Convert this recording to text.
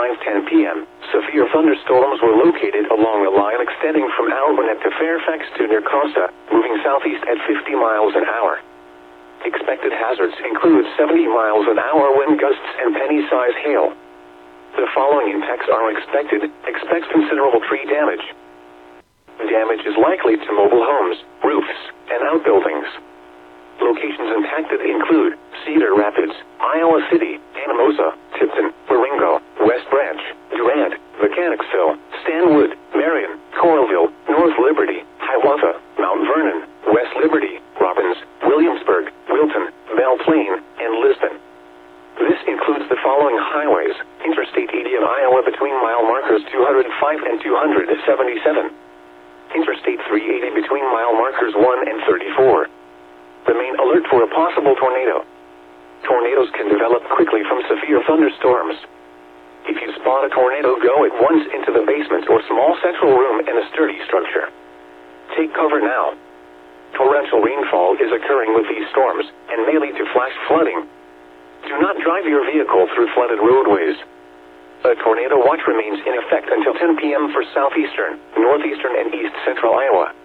5:10 p.m., severe thunderstorms were located along a line extending from Albany to Fairfax to near Costa, moving southeast at 50 miles an hour. Expected hazards include 70 miles an hour wind gusts and penny-size hail. The following impacts are expected. Expect considerable tree damage. Damage is likely to mobile homes, roofs, and outbuildings. Locations impacted include Cedar Rapids, Iowa City, Anamosa, Tipton, Marengo, West Branch, Durant, Mechanicsville, Stanwood, Marion, Coralville, North Liberty, Hiawatha, Mount Vernon, West Liberty, Robbins, Williamsburg, Wilton, Belle Plaine, and Lisbon. This includes the following highways: Interstate 80 in Iowa between mile markers 205 and 277. Interstate 380 between mile markers 1 and 34. Remain alert for a possible tornado. Tornadoes can develop quickly from severe thunderstorms. If you spot a tornado, go at once into the basement or small central room in a sturdy structure. Take cover now. Torrential rainfall is occurring with these storms and may lead to flash flooding. Do not drive your vehicle through flooded roadways. A tornado watch remains in effect until 10 p.m. for southeastern, northeastern, and east central Iowa.